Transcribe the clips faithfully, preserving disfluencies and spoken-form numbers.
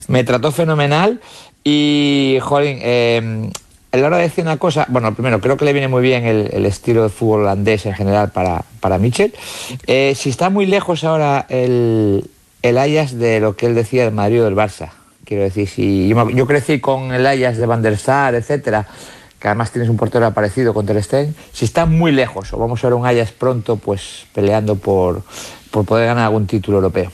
Me trató fenomenal y, jolín, eh, a la hora de decir una cosa, bueno, primero, creo que le viene muy bien el, el estilo de fútbol holandés en general para, para Michel. Eh, si está muy lejos ahora el, el Ajax de lo que él decía del Madrid o del Barça. Quiero decir, si yo, yo crecí con el Ajax de Van der Sar, etcétera, que además tienes un portero aparecido con Ter Stegen, si está muy lejos, o vamos a ver un Ajax pronto, pues peleando por, por poder ganar algún título europeo.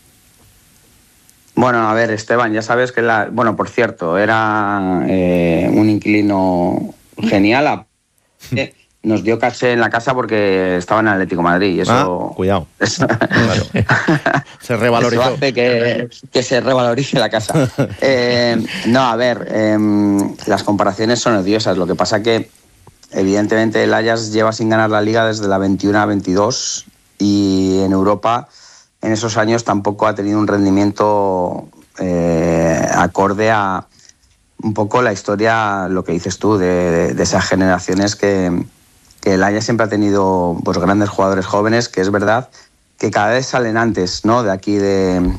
Bueno, a ver, Esteban, ya sabes que, la, bueno, por cierto, era eh, un inquilino genial. A, eh, nos dio caché en la casa porque estaba en Atlético de Madrid y eso... Ah, cuidado. Eso, claro. Se revalorizó. Eso hace que, que se revalorice la casa. Eh, no, a ver, eh, las comparaciones son odiosas. Lo que pasa que, evidentemente, el Ajax lleva sin ganar la Liga desde la veintiuno a veintidós y en Europa... en esos años tampoco ha tenido un rendimiento eh, acorde a un poco la historia, lo que dices tú, de, de, de esas generaciones que, que el Ajax siempre ha tenido pues, grandes jugadores jóvenes, que es verdad que cada vez salen antes, ¿no?, de aquí de,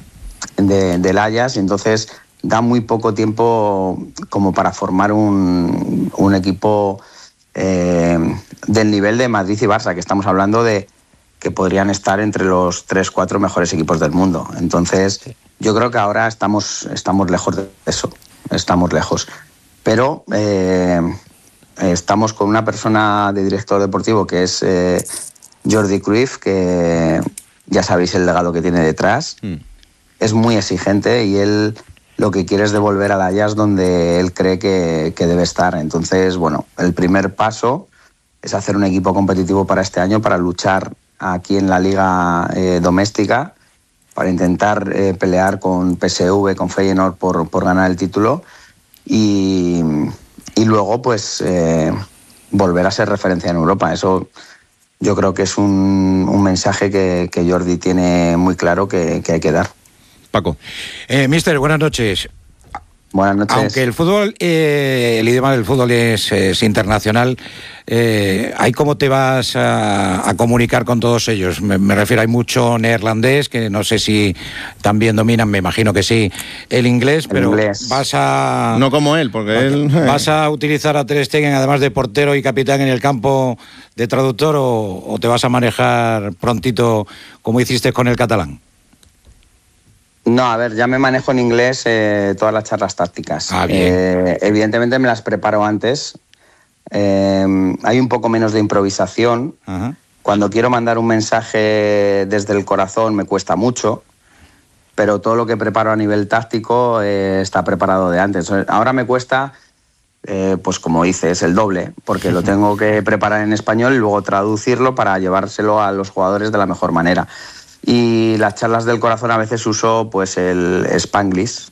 de, del Ajax, y entonces da muy poco tiempo como para formar un, un equipo eh, del nivel de Madrid y Barça, que estamos hablando de que podrían estar entre los tres, cuatro mejores equipos del mundo. Entonces, yo creo que ahora estamos, estamos lejos de eso, estamos lejos. Pero eh, estamos con una persona de director deportivo que es eh, Jordi Cruyff, que ya sabéis el legado que tiene detrás. Mm. Es muy exigente y él lo que quiere es devolver al Ajax donde él cree que, que debe estar. Entonces, bueno, el primer paso es hacer un equipo competitivo para este año, para luchar aquí en la liga eh, doméstica, para intentar eh, pelear con P S V, con Feyenoord por, por ganar el título y, y luego pues eh, volver a ser referencia en Europa. Eso yo creo que es un, un mensaje que, que Jordi tiene muy claro que, que hay que dar. Paco. Eh, Mister, buenas noches. Buenas noches. Aunque el fútbol, eh, el idioma del fútbol es, es internacional, eh, ¿hay cómo te vas a, a comunicar con todos ellos? Me, me refiero, hay mucho neerlandés, que no sé si también dominan, me imagino que sí, el inglés, el pero inglés. vas a... No como él, porque él... ¿Vas a utilizar a Ter Stegen, además de portero y capitán en el campo, de traductor, o, o te vas a manejar prontito como hiciste con el catalán? No, a ver, ya me manejo en inglés eh, todas las charlas tácticas. Ah, bien. Eh, evidentemente me las preparo antes. Eh, hay un poco menos de improvisación. Ajá. Cuando quiero mandar un mensaje desde el corazón me cuesta mucho, pero todo lo que preparo a nivel táctico eh, está preparado de antes. Ahora me cuesta, eh, pues como dices, el doble, porque lo tengo que preparar en español y luego traducirlo para llevárselo a los jugadores de la mejor manera. Y las charlas del corazón a veces uso pues el Spanglish,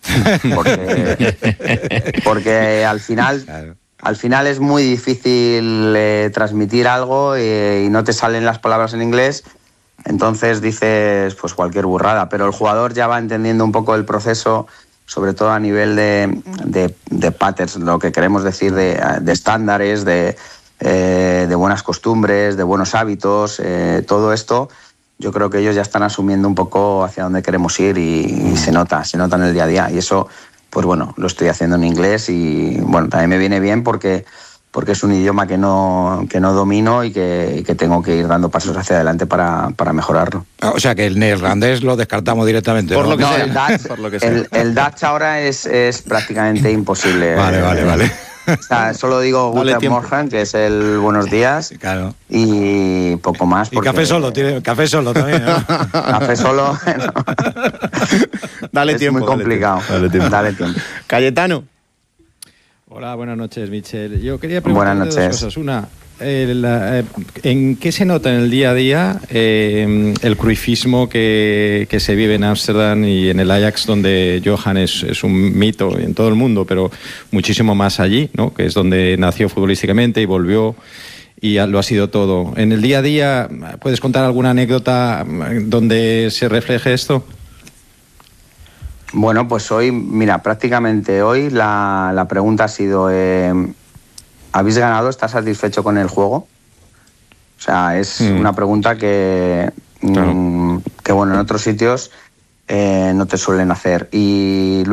porque, porque al final, claro. al final es muy difícil eh, transmitir algo eh, y no te salen las palabras en inglés, entonces dices pues cualquier burrada, pero el jugador ya va entendiendo un poco el proceso, sobre todo a nivel de, de, de patterns, lo que queremos decir de, de estándares, de, eh, de buenas costumbres, de buenos hábitos, eh, todo esto. Yo creo que ellos ya están asumiendo un poco hacia dónde queremos ir y, y se nota, se nota en el día a día. Y eso, pues bueno, lo estoy haciendo en inglés y bueno, también me viene bien porque, porque es un idioma que no, que no domino y que, que tengo que ir dando pasos hacia adelante para, para mejorarlo. O sea que el neerlandés lo descartamos directamente. Por ¿no? lo que No, sea. el Dutch, Por lo que sea. el, el Dutch ahora es, es prácticamente imposible. Vale, vale, vale. O sea, solo digo Dale Guten tiempo. Morgen, que es el buenos días, Claro. y poco más. Y porque- café solo, tiene café solo también, ¿no? Café solo. no. Dale Es tiempo. muy dale complicado. tiempo, Dale tiempo. Dale tiempo. Cayetano. Hola, buenas noches, Michel. Yo quería preguntarte Buenas dos noches. cosas. Una, eh, la, eh, ¿en qué se nota en el día a día eh, el cruifismo que, que se vive en Ámsterdam y en el Ajax, donde Johan es, es un mito en todo el mundo, pero muchísimo más allí, ¿no? Que es donde nació futbolísticamente y volvió y lo ha sido todo. En el día a día, ¿puedes contar alguna anécdota donde se refleje esto? Bueno, pues hoy, mira, prácticamente hoy la, la pregunta ha sido, eh, ¿habéis ganado? ¿Estás satisfecho con el juego? O sea, es Mm. una pregunta que, Claro. mm, que, bueno, en otros sitios eh, no te suelen hacer. Y